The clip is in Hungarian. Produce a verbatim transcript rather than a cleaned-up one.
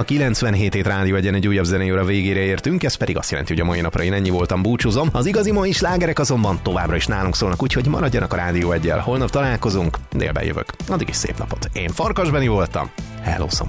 A kilencvenhét hét Rádió Egyen egy újabb zenei óra végére értünk, ez pedig azt jelenti, hogy a mai napra én ennyi voltam, búcsúzom. Az igazi mai slágerek azonban továbbra is nálunk szólnak, úgyhogy maradjanak a Rádió Eggyel. Holnap találkozunk, délben jövök. Addig is szép napot. Én Farkas Beni voltam. Hello, szombat.